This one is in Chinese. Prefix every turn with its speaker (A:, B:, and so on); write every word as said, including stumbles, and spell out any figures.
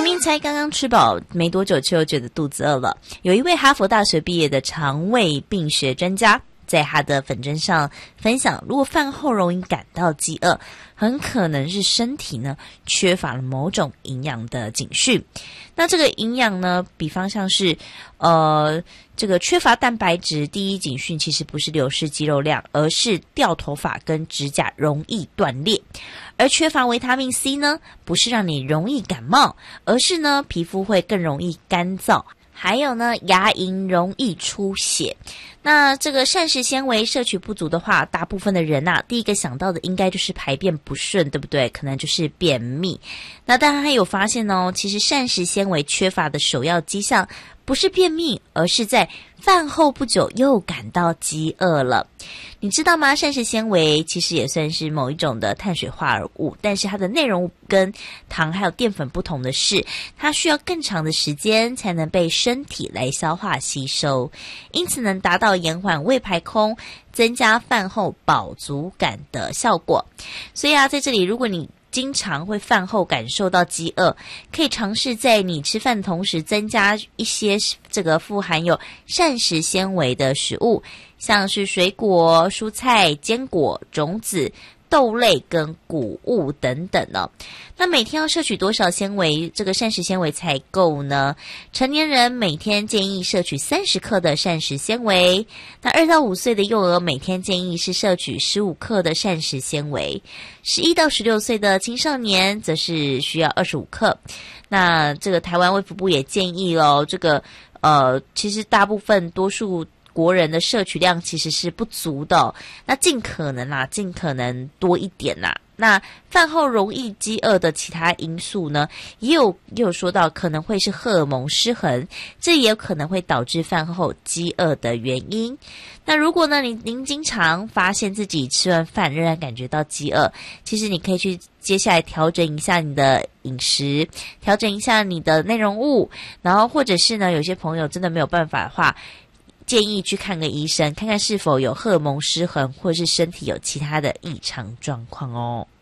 A: 明明才刚刚吃饱没多久，却又觉得肚子饿了。有一位哈佛大学毕业的肠胃病学专家，在他的粉专上分享，如果饭后容易感到饥饿，很可能是身体呢缺乏了某种营养的警讯。那这个营养呢，比方像是呃这个缺乏蛋白质，第一警讯其实不是流失肌肉量，而是掉头发跟指甲容易断裂。而缺乏维他命 C 呢，不是让你容易感冒，而是呢皮肤会更容易干燥，还有呢牙龈容易出血。那这个膳食纤维摄取不足的话，大部分的人啊，第一个想到的应该就是排便不顺，对不对？可能就是便秘。那当然还有发现哦，其实膳食纤维缺乏的首要迹象不是便秘，而是在饭后不久又感到饥饿了。你知道吗？膳食纤维其实也算是某一种的碳水化合物，但是它的内容物跟糖还有淀粉不同的是，它需要更长的时间才能被身体来消化吸收，因此能达到延缓胃排空，增加饭后饱足感的效果。所以啊，在这里如果你经常会饭后感受到饥饿，可以尝试在你吃饭的同时增加一些这个富含有膳食纤维的食物，像是水果、蔬菜、坚果、种子、豆类跟谷物等等哦。那每天要摄取多少纤维，这个膳食纤维才够呢？成年人每天建议摄取三十克的膳食纤维，那二到五岁的幼儿每天建议是摄取十五克的膳食纤维，十一到十六岁的青少年则是需要二十五克。那这个台湾卫福部也建议咯，这个呃，其实大部分多数国人的摄取量其实是不足的哦，那尽可能啦，尽可能多一点啦。那饭后容易饥饿的其他因素呢，也有也有说到可能会是荷尔蒙失衡，这也有可能会导致饭后饥饿的原因。那如果呢，您您经常发现自己吃完饭仍然感觉到饥饿，其实你可以去接下来调整一下你的饮食，调整一下你的内容物，然后或者是呢，有些朋友真的没有办法的话，建议去看个医生，看看是否有荷尔蒙失衡，或是身体有其他的异常状况哦。